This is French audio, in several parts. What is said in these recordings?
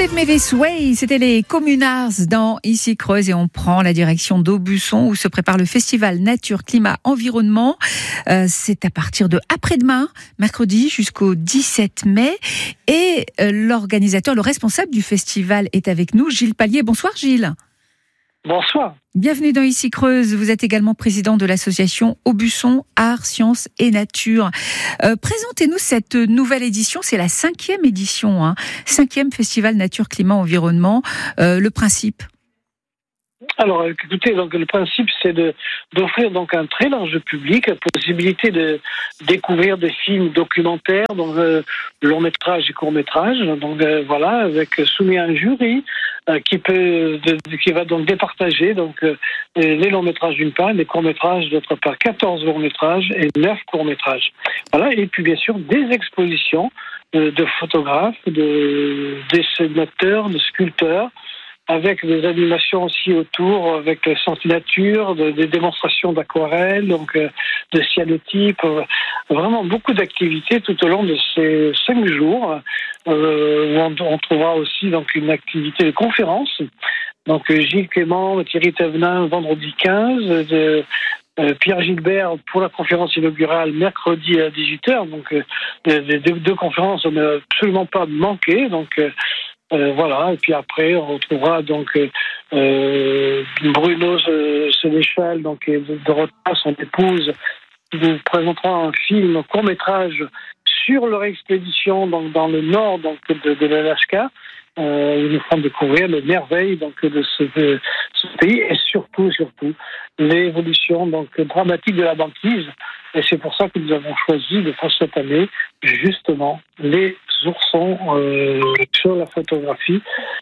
Leave Me This Way, c'était les Communards dans Ici Creuse et on prend la direction d'Aubusson où se prépare le festival Nature, Climat, Environnement. C'est à partir de après-demain, mercredi jusqu'au 17 mai. Et l'organisateur, le responsable du festival est avec nous, Gilles Pallier. Bonsoir Gilles. Bonsoir. Bienvenue dans Ici Creuse. Vous êtes également président de l'association Aubusson, Arts, Sciences et Nature. Présentez-nous cette nouvelle édition. C'est la 5e édition, 5e Festival Nature, Climat, Environnement. Le principe? Alors, écoutez, donc le principe, c'est d'offrir donc un très large public la possibilité de découvrir des films documentaires, donc long métrage et court métrage. Donc voilà, avec soumis à un jury qui va donc départager donc les longs métrages d'une part, les courts métrages d'autre part, 14 longs métrages et 9 courts métrages. Voilà, et puis bien sûr des expositions de photographes, de dessinateurs, de sculpteurs, avec des animations aussi autour, avec le Centre Nature, des démonstrations d'aquarelle, donc de cyanotype, vraiment beaucoup d'activités tout au long de ces 5 jours, où on trouvera aussi donc une activité de conférence. Donc Gilles Clément, Thierry Thévenin, vendredi 15, Pierre Gilbert pour la conférence inaugurale mercredi à 18h. Donc les deux conférences, on n'a absolument pas manqué. Donc voilà, et puis après on retrouvera donc Bruno Sénéchal, donc Dorothea, son épouse, qui nous présentera un film, un court-métrage sur leur expédition donc dans le nord donc de l'Alaska. Ils nous font découvrir les merveilles donc de ce pays et surtout l'évolution donc dramatique de la banquise. Et c'est pour ça que nous avons choisi de faire cette année justement les oursons sur la photographie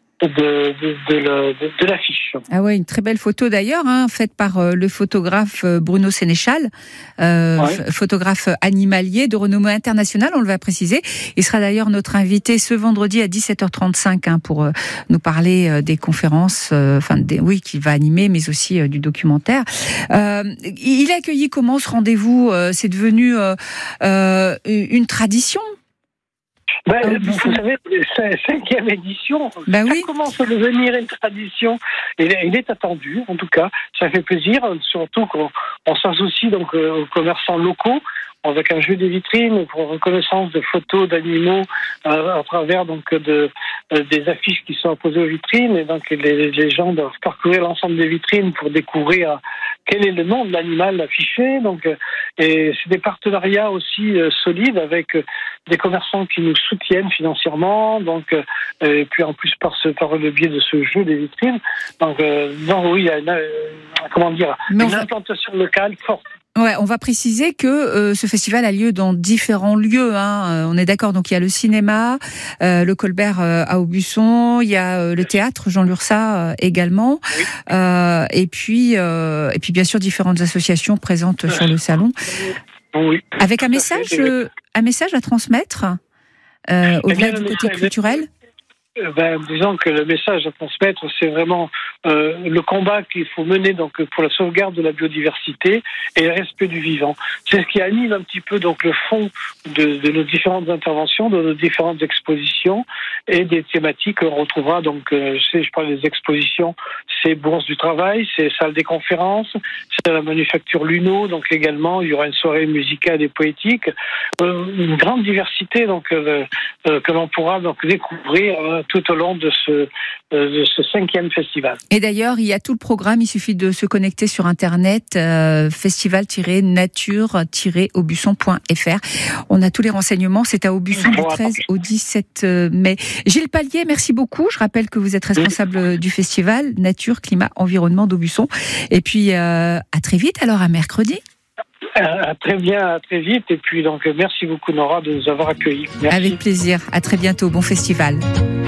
de l'affiche. Ah ouais, une très belle photo d'ailleurs, faite par le photographe Bruno Sénéchal, photographe animalier de renommée internationale, on le va préciser. Il sera d'ailleurs notre invité ce vendredi à 17h35 pour nous parler des conférences, qu'il va animer, mais aussi du documentaire. Il a accueilli comment ce rendez-vous? C'est devenu une tradition? Vous savez, c'est la 5e édition. Ça commence à devenir une tradition. Il est attendu, en tout cas. Ça fait plaisir, surtout qu'on s'associe donc aux commerçants locaux avec un jeu des vitrines pour reconnaissance de photos d'animaux à travers donc des affiches qui sont apposées aux vitrines. Et donc les gens doivent parcourir l'ensemble des vitrines pour découvrir quel est le nom de l'animal affiché. Donc, et c'est des partenariats aussi solides avec des commerçants qui nous soutiennent financièrement. Donc, et puis en plus par le biais de ce jeu des vitrines. Donc, oui, il y a une implantation locale forte. Ouais, on va préciser que ce festival a lieu dans différents lieux. On est d'accord. Donc il y a le cinéma, le Colbert à Aubusson, il y a le théâtre Jean Lursa également, et puis bien sûr différentes associations présentes sur le salon. Oui. Avec un message à transmettre au-delà du côté culturel. Disons que le message à transmettre, c'est vraiment le combat qu'il faut mener donc pour la sauvegarde de la biodiversité et le respect du vivant. C'est ce qui anime un petit peu donc le fond de nos différentes interventions, de nos différentes expositions et des thématiques qu'on retrouvera. Donc, je parle des expositions, c'est Bourse du Travail, c'est Salle des conférences, c'est la Manufacture Luno, donc également il y aura une soirée musicale et poétique, une grande diversité donc que l'on pourra donc découvrir tout au long de ce 5e festival. Et d'ailleurs, il y a tout le programme, il suffit de se connecter sur Internet, festival-nature-aubusson.fr. On a tous les renseignements, c'est à Aubusson du 13 au 17 mai. Gilles Pallier, merci beaucoup. Je rappelle que vous êtes responsable du festival Nature, Climat, Environnement d'Aubusson. Et puis, à très vite, alors à mercredi. À très vite. Et puis, donc, merci beaucoup Nora de nous avoir accueillis. Merci. Avec plaisir. À très bientôt. Bon festival.